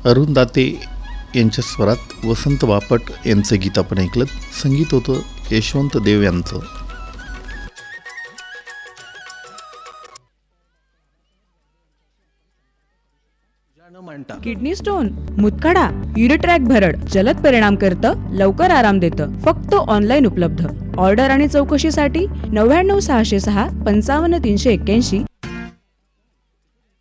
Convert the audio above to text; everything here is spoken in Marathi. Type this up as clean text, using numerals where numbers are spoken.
अरुण दाते यांच्या स्वरात वसंत बापट यांचं गीत आपण ऐकलं. संगीत होतं यशवंत देव यांचं. किडनी स्टोन, मुतखडा, युरिट्रॅक भरड जलद परिणाम करतं, लवकर आराम देतं. फक्त ऑनलाईन उपलब्ध. ऑर्डर आणि चौकशीसाठी 99 606 55 381